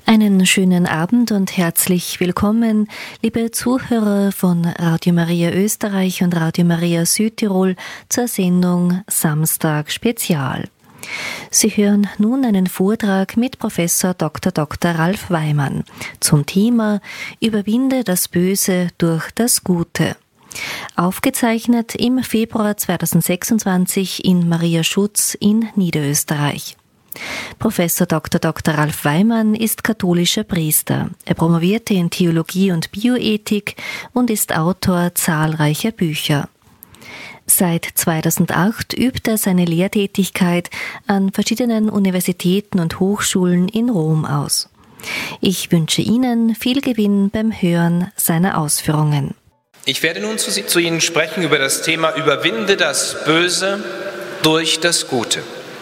Einen schönen Abend und herzlich willkommen, liebe Zuhörer von Radio Maria Österreich und Radio Maria Südtirol zur Sendung Samstag Spezial. Sie hören nun einen Vortrag mit Professor Dr. Ralf Weimann zum Thema Überwinde das Böse durch das Gute. Aufgezeichnet im Februar 2026 in Mariaschutz in Niederösterreich. Professor Dr. Ralf Weimann ist katholischer Priester. Er promovierte in Theologie und Bioethik und ist Autor zahlreicher Bücher. Seit 2008 übt er seine Lehrtätigkeit an verschiedenen Universitäten und Hochschulen in Rom aus. Ich wünsche Ihnen viel Gewinn beim Hören seiner Ausführungen. Ich werde nun zu Ihnen sprechen über das Thema Überwinde das Böse durch das Gute.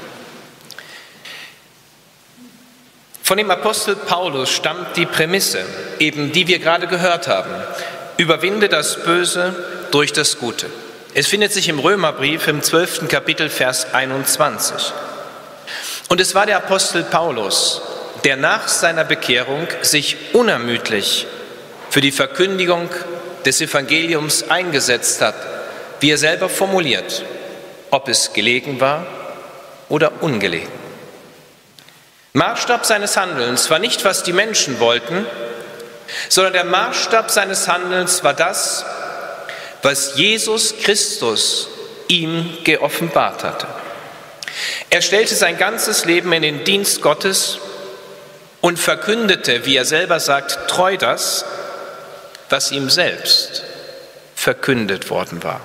Von dem Apostel Paulus stammt die Prämisse, eben die wir gerade gehört haben. Überwinde das Böse durch das Gute. Es findet sich im Römerbrief im 12. Kapitel, Vers 21. Und es war der Apostel Paulus, der nach seiner Bekehrung sich unermüdlich für die Verkündigung des Evangeliums eingesetzt hat, wie er selber formuliert, ob es gelegen war oder ungelegen. Maßstab seines Handelns war nicht, was die Menschen wollten, sondern der Maßstab seines Handelns war das, was Jesus Christus ihm geoffenbart hatte. Er stellte sein ganzes Leben in den Dienst Gottes und verkündete, wie er selber sagt, treu das, was ihm selbst verkündet worden war.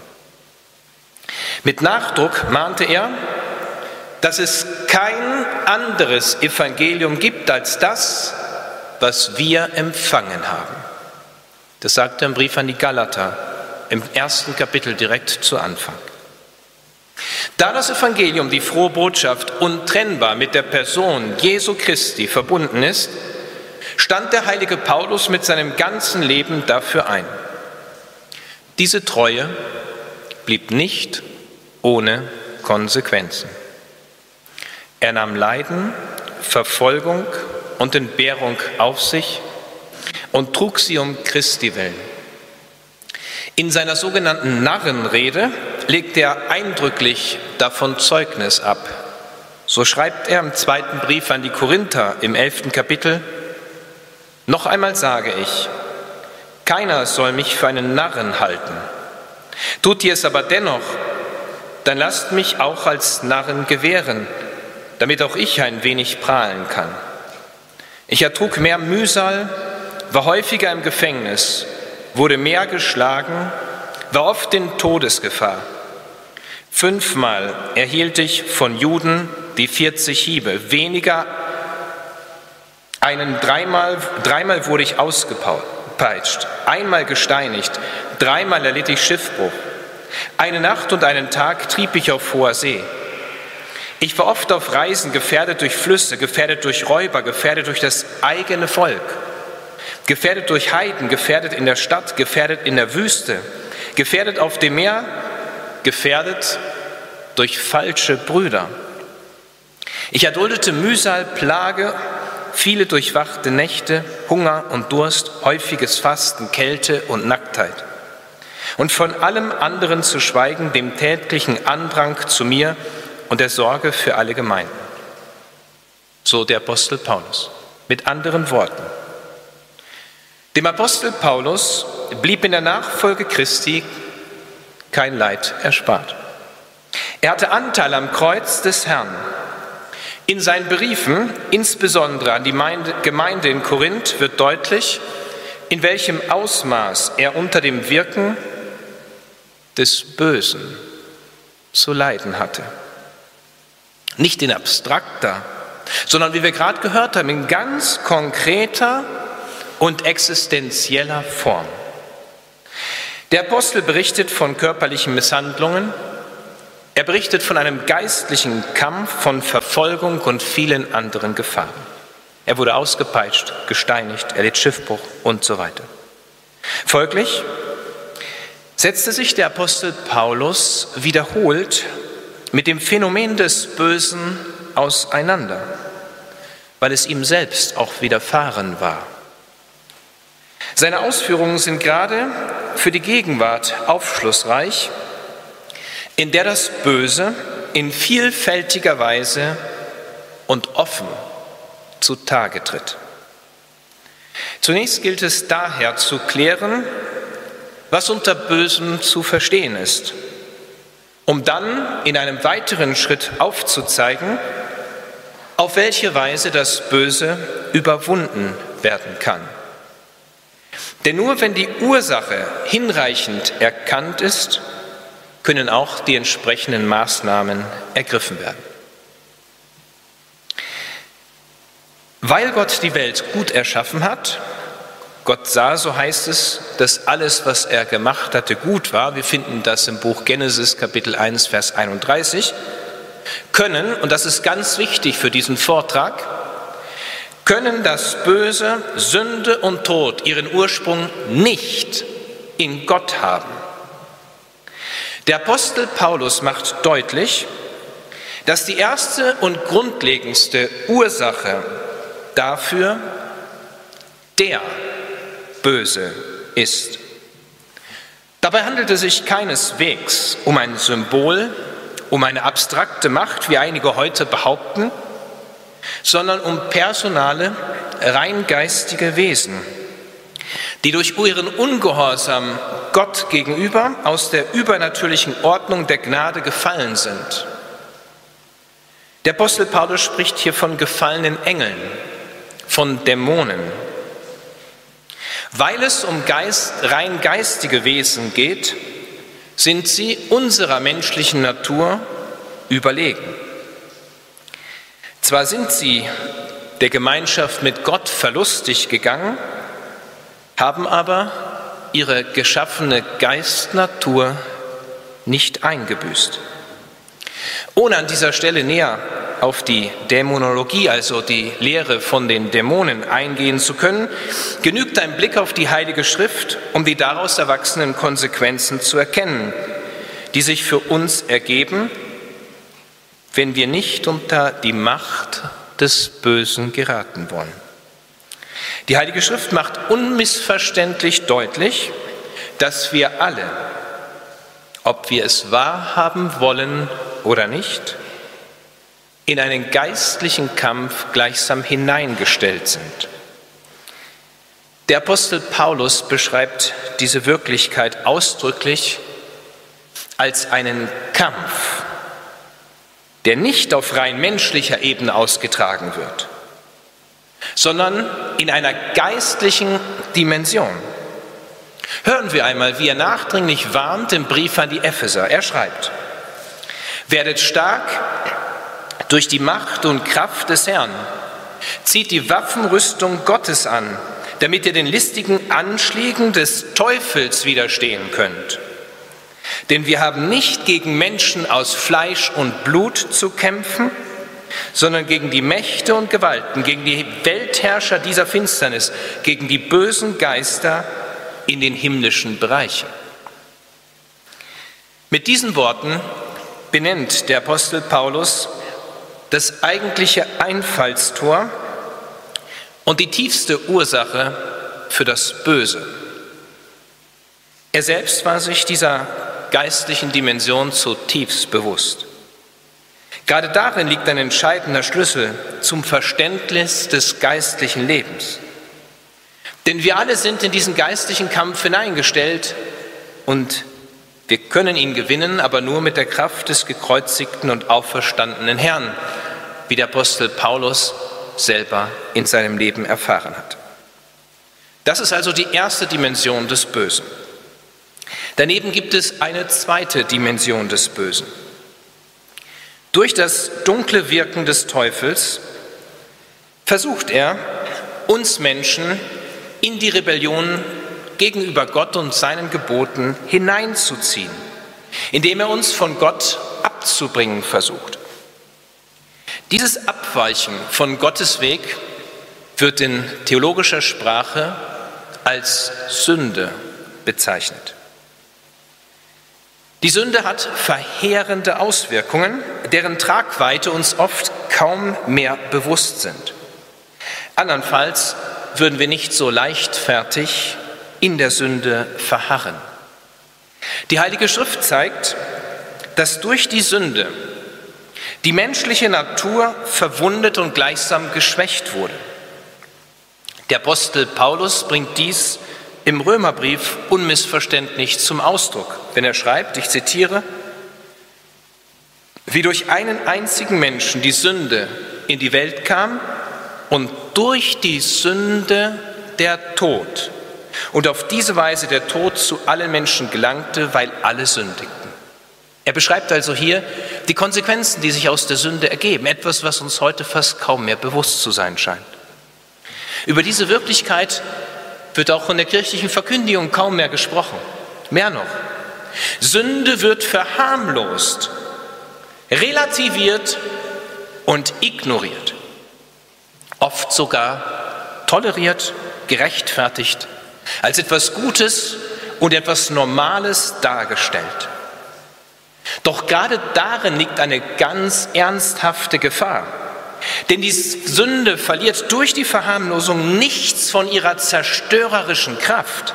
Mit Nachdruck mahnte er, dass es kein anderes Evangelium gibt als das, was wir empfangen haben. Das sagt er im Brief an die Galater, im 1. Kapitel direkt zu Anfang. Da das Evangelium, die frohe Botschaft, untrennbar mit der Person Jesu Christi verbunden ist, stand der heilige Paulus mit seinem ganzen Leben dafür ein. Diese Treue blieb nicht ohne Konsequenzen. Er nahm Leiden, Verfolgung und Entbehrung auf sich und trug sie um Christi willen. In seiner sogenannten Narrenrede legt er eindrücklich davon Zeugnis ab. So schreibt er im 2. Brief an die Korinther im 11. Kapitel: Noch einmal sage ich, keiner soll mich für einen Narren halten. Tut ihr es aber dennoch, dann lasst mich auch als Narren gewähren, damit auch ich ein wenig prahlen kann. Ich ertrug mehr Mühsal, war häufiger im Gefängnis, wurde mehr geschlagen, war oft in Todesgefahr. 5-mal erhielt ich von Juden die 40 Hiebe, weniger dreimal wurde ich ausgepeitscht, einmal gesteinigt, 3-mal erlitt ich Schiffbruch. Eine Nacht und einen Tag trieb ich auf hoher See. Ich war oft auf Reisen, gefährdet durch Flüsse, gefährdet durch Räuber, gefährdet durch das eigene Volk, gefährdet durch Heiden, gefährdet in der Stadt, gefährdet in der Wüste, gefährdet auf dem Meer, gefährdet durch falsche Brüder. Ich erduldete Mühsal, Plage, viele durchwachte Nächte, Hunger und Durst, häufiges Fasten, Kälte und Nacktheit. Und von allem anderen zu schweigen, dem täglichen Andrang zu mir und der Sorge für alle Gemeinden. So der Apostel Paulus. Mit anderen Worten: Dem Apostel Paulus blieb in der Nachfolge Christi kein Leid erspart. Er hatte Anteil am Kreuz des Herrn. In seinen Briefen, insbesondere an die Gemeinde in Korinth, wird deutlich, in welchem Ausmaß er unter dem Wirken des Bösen zu leiden hatte. Nicht in abstrakter, sondern wie wir gerade gehört haben, in ganz konkreter und existenzieller Form. Der Apostel berichtet von körperlichen Misshandlungen, er berichtet von einem geistlichen Kampf, von Verfolgung und vielen anderen Gefahren. Er wurde ausgepeitscht, gesteinigt, er litt Schiffbruch und so weiter. Folglich setzte sich der Apostel Paulus wiederholt mit dem Phänomen des Bösen auseinander. weil es ihm selbst auch widerfahren war. Seine Ausführungen sind gerade für die Gegenwart aufschlussreich, in der das Böse in vielfältiger Weise und offen zutage tritt. Zunächst gilt es daher zu klären, was unter Bösem zu verstehen ist, um dann in einem weiteren Schritt aufzuzeigen, auf welche Weise das Böse überwunden werden kann. Denn nur wenn die Ursache hinreichend erkannt ist, können auch die entsprechenden Maßnahmen ergriffen werden. Weil Gott die Welt gut erschaffen hat, Gott sah, so heißt es, dass alles, was er gemacht hatte, gut war. Wir finden das im Buch Genesis, Kapitel 1, Vers 31. Können, und das ist ganz wichtig für diesen Vortrag, können das Böse, Sünde und Tod ihren Ursprung nicht in Gott haben. Der Apostel Paulus macht deutlich, dass die erste und grundlegendste Ursache dafür der Böse ist. Dabei handelt es sich keineswegs um ein Symbol, um eine abstrakte Macht, wie einige heute behaupten, sondern um personale, rein geistige Wesen, die durch ihren Ungehorsam Gott gegenüber aus der übernatürlichen Ordnung der Gnade gefallen sind. Der Apostel Paulus spricht hier von gefallenen Engeln, von Dämonen. Weil es um rein geistige Wesen geht, sind sie unserer menschlichen Natur überlegen. Zwar sind sie der Gemeinschaft mit Gott verlustig gegangen, haben aber ihre geschaffene Geistnatur nicht eingebüßt. Ohne an dieser Stelle näher auf die Dämonologie, also die Lehre von den Dämonen, eingehen zu können, genügt ein Blick auf die Heilige Schrift, um die daraus erwachsenen Konsequenzen zu erkennen, die sich für uns ergeben, wenn wir nicht unter die Macht des Bösen geraten wollen. Die Heilige Schrift macht unmissverständlich deutlich, dass wir alle, ob wir es wahrhaben wollen oder nicht, in einen geistlichen Kampf gleichsam hineingestellt sind. Der Apostel Paulus beschreibt diese Wirklichkeit ausdrücklich als einen Kampf, der nicht auf rein menschlicher Ebene ausgetragen wird, sondern in einer geistlichen Dimension. Hören wir einmal, wie er nachdringlich warnt im Brief an die Epheser. Er schreibt: Werdet stark durch die Macht und Kraft des Herrn, zieht die Waffenrüstung Gottes an, damit ihr den listigen Anschlägen des Teufels widerstehen könnt. Denn wir haben nicht gegen Menschen aus Fleisch und Blut zu kämpfen, sondern gegen die Mächte und Gewalten, gegen die Weltherrscher dieser Finsternis, gegen die bösen Geister in den himmlischen Bereichen. Mit diesen Worten benennt der Apostel Paulus das eigentliche Einfallstor und die tiefste Ursache für das Böse. Er selbst war sich dieser geistlichen Dimension zutiefst bewusst. Gerade darin liegt ein entscheidender Schlüssel zum Verständnis des geistlichen Lebens. Denn wir alle sind in diesen geistlichen Kampf hineingestellt und wir können ihn gewinnen, aber nur mit der Kraft des gekreuzigten und auferstandenen Herrn, wie der Apostel Paulus selber in seinem Leben erfahren hat. Das ist also die erste Dimension des Bösen. Daneben gibt es eine zweite Dimension des Bösen. Durch das dunkle Wirken des Teufels versucht er, uns Menschen in die Rebellion gegenüber Gott und seinen Geboten hineinzuziehen, indem er uns von Gott abzubringen versucht. Dieses Abweichen von Gottes Weg wird in theologischer Sprache als Sünde bezeichnet. Die Sünde hat verheerende Auswirkungen, deren Tragweite uns oft kaum mehr bewusst sind. Andernfalls würden wir nicht so leichtfertig in der Sünde verharren. Die Heilige Schrift zeigt, dass durch die Sünde die menschliche Natur verwundet und gleichsam geschwächt wurde. Der Apostel Paulus bringt dies im Römerbrief unmissverständlich zum Ausdruck, wenn er schreibt, ich zitiere, wie durch einen einzigen Menschen die Sünde in die Welt kam und durch die Sünde der Tod. Und auf diese Weise der Tod zu allen Menschen gelangte, weil alle sündigten. Er beschreibt also hier die Konsequenzen, die sich aus der Sünde ergeben. Etwas, was uns heute fast kaum mehr bewusst zu sein scheint. Über diese Wirklichkeit wird auch in der kirchlichen Verkündigung kaum mehr gesprochen. Mehr noch, Sünde wird verharmlost, relativiert und ignoriert. Oft sogar toleriert, gerechtfertigt, als etwas Gutes und etwas Normales dargestellt. Doch gerade darin liegt eine ganz ernsthafte Gefahr. Denn die Sünde verliert durch die Verharmlosung nichts von ihrer zerstörerischen Kraft.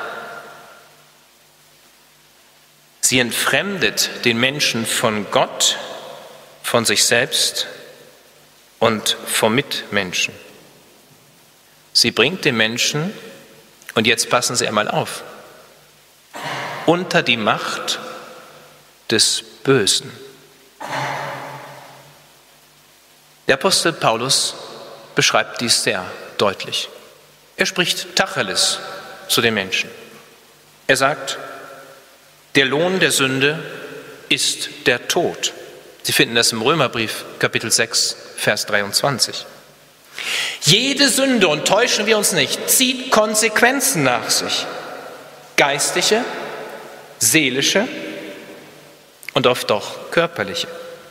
Sie entfremdet den Menschen von Gott, von sich selbst und vom Mitmenschen. Sie bringt den Menschen, und jetzt passen Sie einmal auf, unter die Macht des Bösen. Der Apostel Paulus beschreibt dies sehr deutlich. Er spricht Tacheles zu den Menschen. Er sagt, der Lohn der Sünde ist der Tod. Sie finden das im Römerbrief, Kapitel 6, Vers 23. Jede Sünde, und täuschen wir uns nicht, zieht Konsequenzen nach sich. Geistliche, seelische und oft auch körperliche.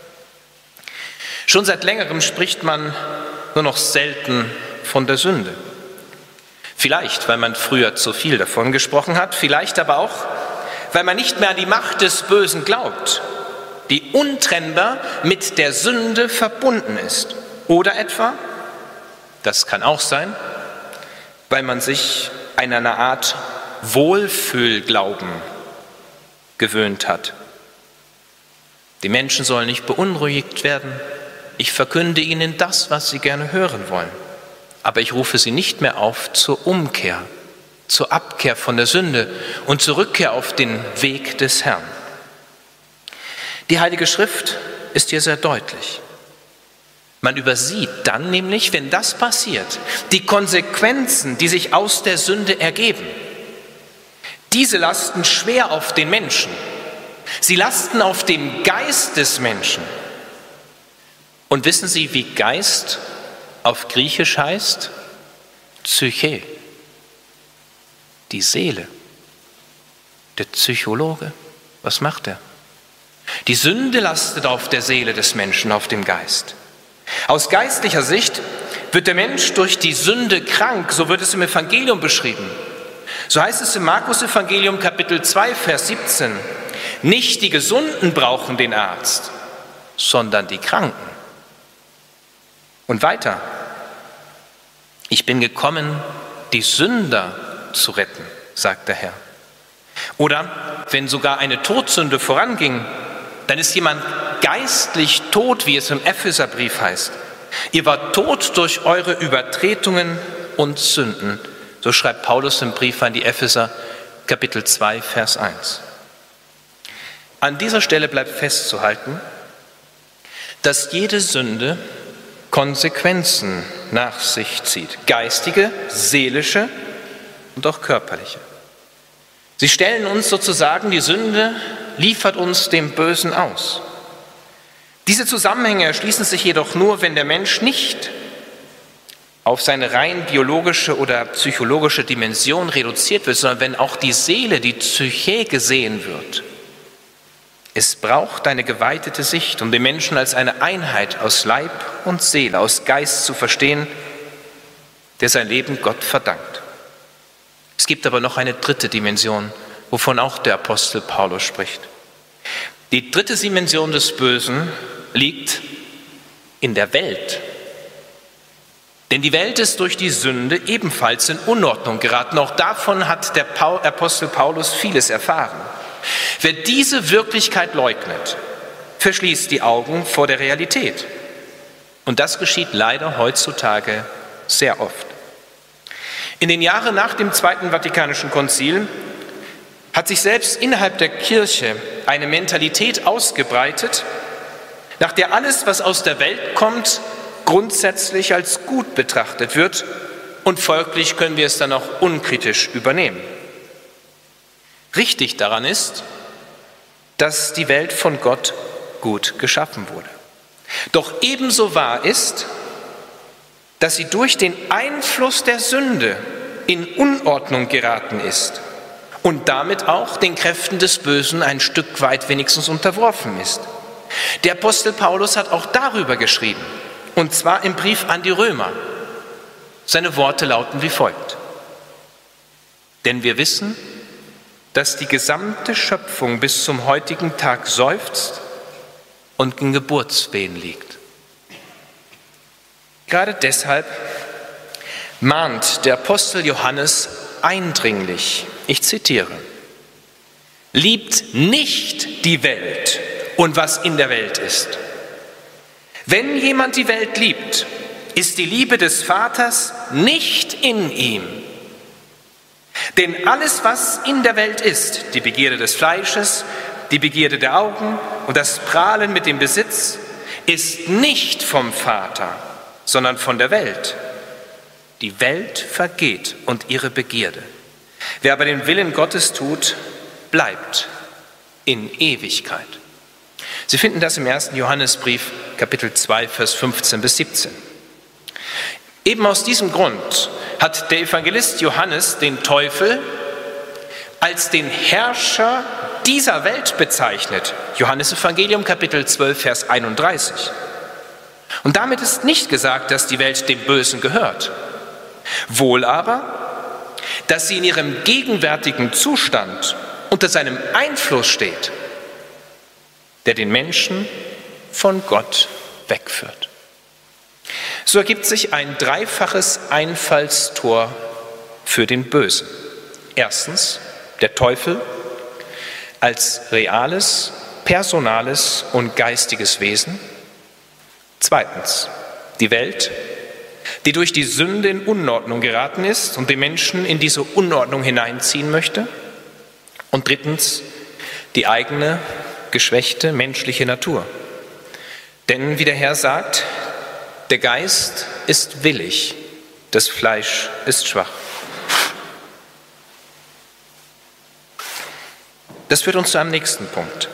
Schon seit längerem spricht man nur noch selten von der Sünde. Vielleicht, weil man früher zu viel davon gesprochen hat, vielleicht aber auch, weil man nicht mehr an die Macht des Bösen glaubt, die untrennbar mit der Sünde verbunden ist. Oder etwa, das kann auch sein, weil man sich an einer Art Wohlfühlglauben gewöhnt hat. Die Menschen sollen nicht beunruhigt werden. Ich verkünde ihnen das, was sie gerne hören wollen. Aber ich rufe sie nicht mehr auf zur Umkehr, zur Abkehr von der Sünde und zur Rückkehr auf den Weg des Herrn. Die Heilige Schrift ist hier sehr deutlich. Man übersieht dann nämlich, wenn das passiert, die Konsequenzen, die sich aus der Sünde ergeben. Diese lasten schwer auf den Menschen. Sie lasten auf dem Geist des Menschen. Und wissen Sie, wie Geist auf Griechisch heißt? Psyche. Die Seele. Der Psychologe. Was macht er? Die Sünde lastet auf der Seele des Menschen, auf dem Geist. Aus geistlicher Sicht wird der Mensch durch die Sünde krank, so wird es im Evangelium beschrieben. So heißt es im Markus-Evangelium Kapitel 2, Vers 17. Nicht die Gesunden brauchen den Arzt, sondern die Kranken. Und weiter. Ich bin gekommen, die Sünder zu retten, sagt der Herr. Oder wenn sogar eine Todsünde voranging, dann ist jemand geistlich tot, wie es im Epheserbrief heißt. Ihr wart tot durch eure Übertretungen und Sünden. So schreibt Paulus im Brief an die Epheser, Kapitel 2, Vers 1. An dieser Stelle bleibt festzuhalten, dass jede Sünde Konsequenzen nach sich zieht. Geistige, seelische und auch körperliche. Sie stellen uns sozusagen, die Sünde liefert uns dem Bösen aus. Diese Zusammenhänge erschließen sich jedoch nur, wenn der Mensch nicht auf seine rein biologische oder psychologische Dimension reduziert wird, sondern wenn auch die Seele, die Psyche gesehen wird. Es braucht eine geweitete Sicht, um den Menschen als eine Einheit aus Leib und Seele, aus Geist zu verstehen, der sein Leben Gott verdankt. Es gibt aber noch eine dritte Dimension, wovon auch der Apostel Paulus spricht. Die dritte Dimension des Bösen liegt in der Welt. Denn die Welt ist durch die Sünde ebenfalls in Unordnung geraten. Auch davon hat der Apostel Paulus vieles erfahren. Wer diese Wirklichkeit leugnet, verschließt die Augen vor der Realität. Und das geschieht leider heutzutage sehr oft. In den Jahren nach dem Zweiten Vatikanischen Konzil hat sich selbst innerhalb der Kirche eine Mentalität ausgebreitet, nach der alles, was aus der Welt kommt, grundsätzlich als gut betrachtet wird und folglich können wir es dann auch unkritisch übernehmen. Richtig daran ist, dass die Welt von Gott gut geschaffen wurde. Doch ebenso wahr ist, dass sie durch den Einfluss der Sünde in Unordnung geraten ist und damit auch den Kräften des Bösen ein Stück weit wenigstens unterworfen ist. Der Apostel Paulus hat auch darüber geschrieben, und zwar im Brief an die Römer. Seine Worte lauten wie folgt: Denn wir wissen, dass die gesamte Schöpfung bis zum heutigen Tag seufzt und in Geburtswehen liegt. Gerade deshalb mahnt der Apostel Johannes eindringlich, ich zitiere: Liebt nicht die Welt und was in der Welt ist. Wenn jemand die Welt liebt, ist die Liebe des Vaters nicht in ihm. Denn alles, was in der Welt ist, die Begierde des Fleisches, die Begierde der Augen und das Prahlen mit dem Besitz, ist nicht vom Vater, sondern von der Welt. Die Welt vergeht und ihre Begierde. Wer aber den Willen Gottes tut, bleibt in Ewigkeit. Sie finden das im 1. Johannesbrief, Kapitel 2, Vers 15 bis 17. Eben aus diesem Grund hat der Evangelist Johannes den Teufel als den Herrscher dieser Welt bezeichnet. Johannes Evangelium, Kapitel 12, Vers 31. Und damit ist nicht gesagt, dass die Welt dem Bösen gehört. Wohl aber, dass sie in ihrem gegenwärtigen Zustand unter seinem Einfluss steht, der den Menschen von Gott wegführt. So ergibt sich ein dreifaches Einfallstor für den Bösen. Erstens, der Teufel als reales, personales und geistiges Wesen. Zweitens, die Welt, die durch die Sünde in Unordnung geraten ist und den Menschen in diese Unordnung hineinziehen möchte. Und drittens, die eigene, geschwächte menschliche Natur. Denn wie der Herr sagt, der Geist ist willig, das Fleisch ist schwach. Das führt uns zu einem nächsten Punkt.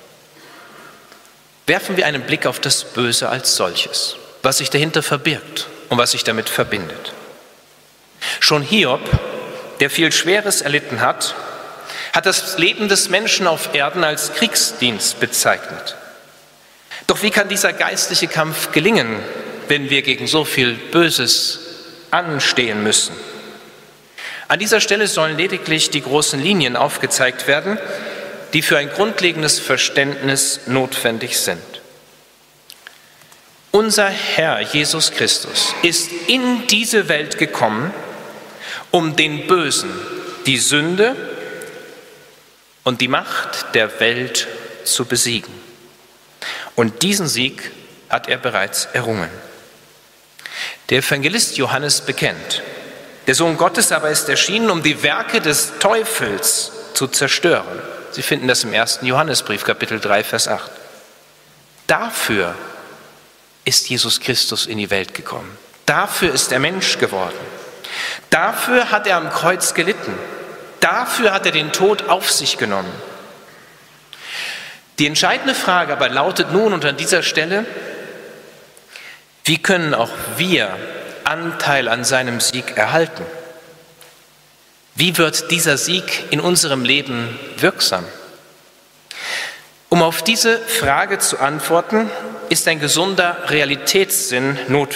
Werfen wir einen Blick auf das Böse als solches, was sich dahinter verbirgt und was sich damit verbindet. Schon Hiob, der viel Schweres erlitten hat das Leben des Menschen auf Erden als Kriegsdienst bezeichnet. Doch wie kann dieser geistliche Kampf gelingen, wenn wir gegen so viel Böses anstehen müssen? An dieser Stelle sollen lediglich die großen Linien aufgezeigt werden, die für ein grundlegendes Verständnis notwendig sind. Unser Herr Jesus Christus ist in diese Welt gekommen, um den Bösen, die Sünde und die Macht der Welt zu besiegen. Und diesen Sieg hat er bereits errungen. Der Evangelist Johannes bekennt: Der Sohn Gottes aber ist erschienen, um die Werke des Teufels zu zerstören. Sie finden das im 1. Johannesbrief, Kapitel 3, Vers 8. Dafür ist Jesus Christus in die Welt gekommen. Dafür ist er Mensch geworden. Dafür hat er am Kreuz gelitten. Dafür hat er den Tod auf sich genommen. Die entscheidende Frage aber lautet nun und an dieser Stelle: Wie können auch wir Anteil an seinem Sieg erhalten? Wie wird dieser Sieg in unserem Leben wirksam? Um auf diese Frage zu antworten, ist ein gesunder Realitätssinn notwendig.